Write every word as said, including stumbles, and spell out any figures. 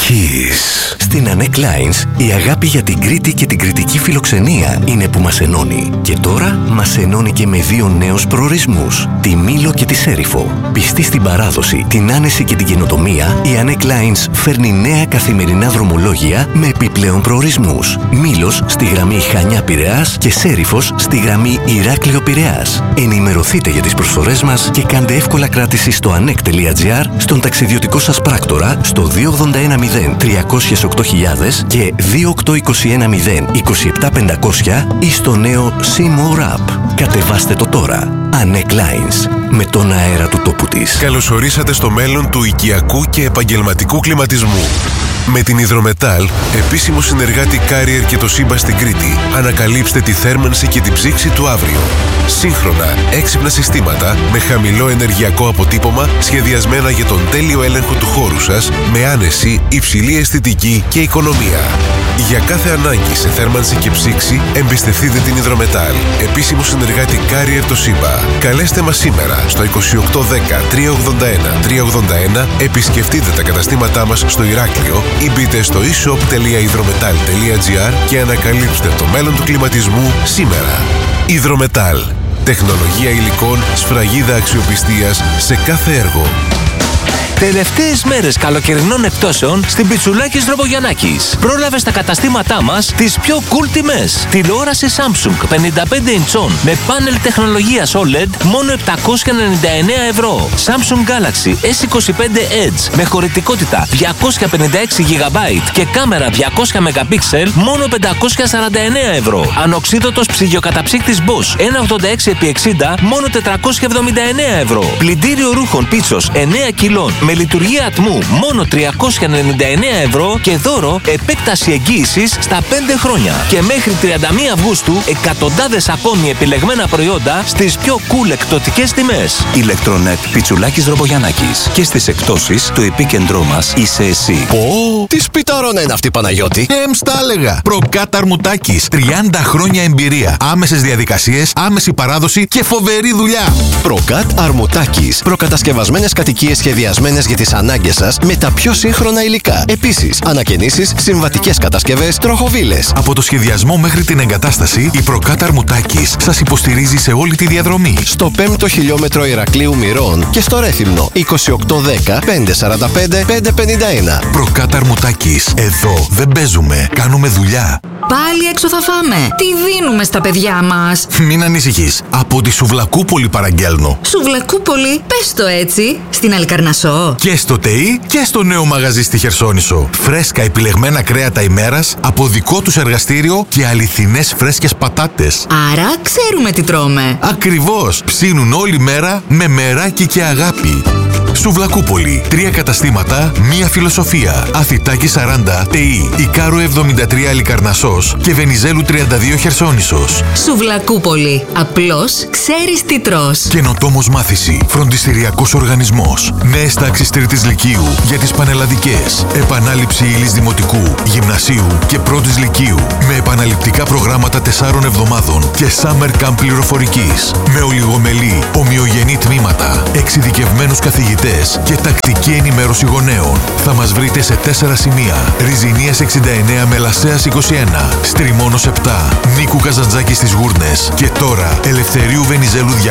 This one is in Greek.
Kiss. Στην Anek Lines, η αγάπη για την Κρήτη και την κρητική φιλοξενία είναι που μας ενώνει. Και τώρα μας ενώνει και με δύο νέους προορισμούς, τη Μήλο και τη Σέριφο. Πιστή στην παράδοση, την άνεση και την καινοτομία, η Anek Lines φέρνει νέα καθημερινά δρομολόγια με επιπλέον προορισμούς. Μήλος στη γραμμή Χανιά-Πειραιάς και Σέριφος στη γραμμή Ηράκλειο-Πειραιάς. Ενημερωθείτε για τις προσφορές μας και κάντε εύκολα κράτηση στο anek τελεία gr, στον ταξιδιωτικό σας πράκτορα, στο δύο ογδόντα ένα μηδέν τριακόσια οκτώ χιλιάδες και δύο οκτώ είκοσι ένα μηδέν είκοσι επτά πεντακόσια ή στο νέο See More App. Κατεβάστε το τώρα. Anek Lines. Με τον αέρα του τόπου της. Καλωσορίσατε στο μέλλον του οικιακού και επαγγελματικού κλιματισμού. Με την Υδρομετάλ, επίσημο συνεργάτη Carrier και το Σύμπα στην Κρήτη, ανακαλύψτε τη θέρμανση και την ψήξη του αύριο. Σύγχρονα, έξυπνα συστήματα με χαμηλό ενεργειακό αποτύπωμα, σχεδιασμένα για τον τέλειο έλεγχο του χώρου σας, με άνεση, υψηλή αισθητική και οικονομία. Για κάθε ανάγκη σε θέρμανση και ψήξη, εμπιστευτείτε την Υδρομετάλ, επίσημο συνεργάτη Carrier το Σύμπα. Καλέστε μας σήμερα στο είκοσι οκτώ δέκα τριακόσια ογδόντα ένα τριακόσια ογδόντα ένα, επισκεφτείτε τα καταστήματά μας στο Ηράκλειο ή μπείτε στο e shop τελεία υδρομετάλ τελεία gr και ανακαλύψτε το μέλλον του κλιματισμού σήμερα. Υδρομετάλ. Τεχνολογία υλικών, σφραγίδα αξιοπιστίας σε κάθε έργο. Τελευταίες μέρες καλοκαιρινών εκπτώσεων στην Πιτσουλάκης Δρομογιαννάκης. Πρόλαβε στα καταστήματά μας τις πιο cool τιμές. Τηλεόραση Samsung πενήντα πέντε ιντσών με πάνελ τεχνολογίας ο ελ ι ντι μόνο επτακόσια ενενήντα εννέα ευρώ. Samsung Galaxy ες είκοσι πέντε Edge με χωρητικότητα διακόσια πενήντα έξι γιγαμπάιτ και κάμερα διακόσια μεγαπίξελ μόνο πεντακόσια σαράντα εννέα ευρώ. Ανοξίδωτος ψυγειοκαταψύκτης Bosch ένα ογδόντα έξι επί εξήντα μόνο τετρακόσια εβδομήντα εννέα ευρώ. Πλυντήριο ρούχων Πίτσος εννέα κιλών με λειτουργία ατμού μόνο τριακόσια ενενήντα εννέα ευρώ και δώρο επέκταση εγγύησης στα πέντε χρόνια. Και μέχρι τριάντα μία Αυγούστου εκατοντάδες ακόμη επιλεγμένα προϊόντα στις πιο cool εκπτωτικές τιμές. Ηλεκτρονετ Πιτσουλάκης Δρομογιαννάκης. Και στις εκπτώσεις το επίκεντρό μας είσαι εσύ. Πω, τι σπιταρόνα είναι αυτή, Παναγιώτη. Εμ στα έλεγα. Προκάτ Αρμουτάκης. τριάντα χρόνια εμπειρία. Άμεσες διαδικασίες, άμεση παράδοση και φοβερή δουλειά. Προκάτ Αρμουτάκης. Προκατασκευασμένες κατοικίες σχεδιασμένες για τις ανάγκες σας με τα πιο σύγχρονα υλικά. Επίσης, ανακαινήσεις, συμβατικές κατασκευές, τροχοβίλες. Από το σχεδιασμό μέχρι την εγκατάσταση, η Προκάτ Αρμουτάκης σας υποστηρίζει σε όλη τη διαδρομή. Στο πέμπτο χιλιόμετρο Ηρακλείου Μυρών και στο Ρέθυμνο είκοσι οκτώ δέκα πεντακόσια σαράντα πέντε πεντακόσια πενήντα ένα. Προκάτ Αρμουτάκης. Εδώ δεν παίζουμε, κάνουμε δουλειά. Πάλι έξω θα φάμε. Τι δίνουμε στα παιδιά μας. Μην ανησυχείς. Από τη Σουβλακούπολη παραγγέλνω. Σουβλακούπολη, πες το έτσι. Στην Αλικαρνασσό. Και στο ΤΕΙ και στο νέο μαγαζί στη Χερσόνησο. Φρέσκα επιλεγμένα κρέατα ημέρας από δικό τους εργαστήριο και αληθινές φρέσκες πατάτες. Άρα ξέρουμε τι τρώμε. Ακριβώς. Ψήνουν όλη μέρα με μεράκι και αγάπη. Σουβλακούπολη. Τρία καταστήματα, μία φιλοσοφία. Αθητάκη σαράντα ΤΕΙ. Ικάρου εβδομήντα τρία Αλικαρνασσός και Βενιζέλου τριάντα δύο Χερσόνησος. Σουβλακούπολη. Απλώς ξέρεις τι τρως. Καινοτόμος μάθηση. Φροντιστηριακός οργανισμός. Νέες τάξεις τρίτης λυκείου για τις πανελλαδικές. Επανάληψη ύλης δημοτικού, γυμνασίου και πρώτης λυκείου. Με επαναληπτικά προγράμματα τεσσάρων εβδομάδων και summer camp πληροφορικής. Με ολιγομελή, ομοιογενή τμήματα, εξειδικευμένους καθηγητές και τακτική ενημέρωση γονέων. Θα μας βρείτε σε τέσσερα σημεία. Ριζινίας εξήντα εννέα Μελισσέας είκοσι ένα. Στριμώνος επτά. Νίκου Καζαντζάκη στις Γούρνες. Και τώρα Ελευθερίου Βενιζέλου